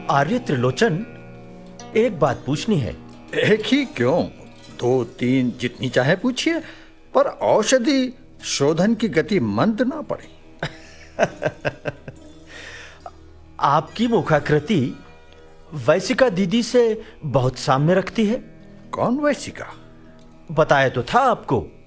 आर्य त्रिलोचन, एक बात पूछनी है। एक ही क्यों, 2-3 जितनी चाहे पूछिए, पर औषधि शोधन की गति मंद ना पड़े। आपकी मुखाकृति वैसिका दीदी से बहुत साम्य रखती है। कौन वैसिका? बताया तो था आपको।